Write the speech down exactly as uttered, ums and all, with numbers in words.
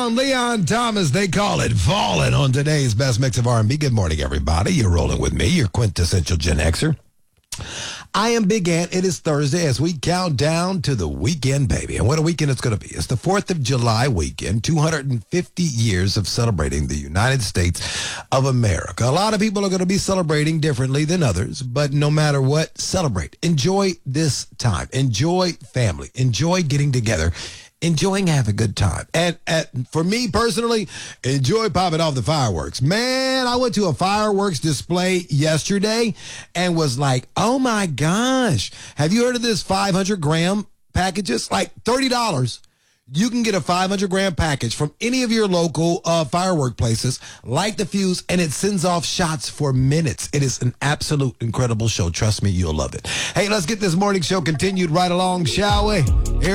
Brown, Leon Thomas, they call it Falling on today's best mix of R and B. Good morning, everybody. You're rolling with me, your quintessential Gen Xer. I am Big Ant. It is Thursday as we count down to the weekend, baby. And what a weekend it's going to be. It's the fourth of July weekend, two hundred fifty years of celebrating the United States of America. A lot of people are going to be celebrating differently than others, but no matter what, celebrate. Enjoy this time. Enjoy family. Enjoy getting together. Enjoying having a good time. And, and for me personally, enjoy popping off the fireworks. Man, I went to a fireworks display yesterday and was like, oh my gosh. Have you heard of this five hundred gram packages? Like thirty dollars. You can get a five hundred gram package from any of your local uh, firework places, light the fuse, and it sends off shots for minutes. It is an absolute incredible show. Trust me, you'll love it. Hey, let's get this morning show continued right along, shall we? Here